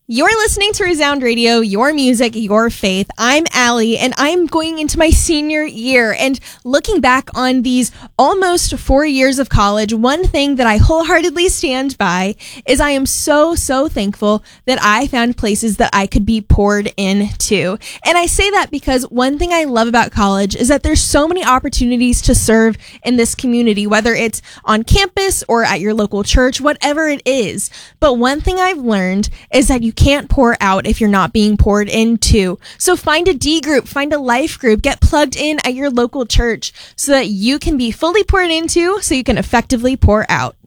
You're listening to Resound Radio, your music, your faith. I'm Allie, and I'm going into my senior year. And looking back on these almost 4 years of college, one thing that I wholeheartedly stand by is I am so thankful that I found places that I could be poured into. And I say that because one thing I love about college is that there's so many opportunities to serve in this community, whether it's on campus or at your local church, whatever it is. But one thing I've learned is that you can't pour out if you're not being poured into. So find a D group, find a life group, get plugged in at your local church so that you can be fully poured into so you can effectively pour out.